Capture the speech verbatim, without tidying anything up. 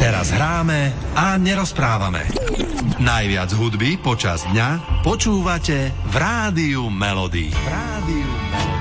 Teraz hráme a nerozprávame. Najviac hudby počas dňa počúvate v Rádiu Melody. V Rádiu Melody.